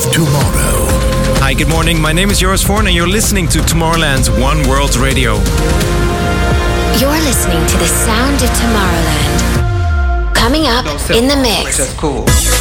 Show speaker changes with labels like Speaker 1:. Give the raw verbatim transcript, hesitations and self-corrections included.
Speaker 1: tomorrow.
Speaker 2: Hi, good morning. My name is Joris Voorn and you're listening to Tomorrowland's One World Radio.
Speaker 3: You're listening to the sound of Tomorrowland. Coming up in the mix.
Speaker 4: That's cool.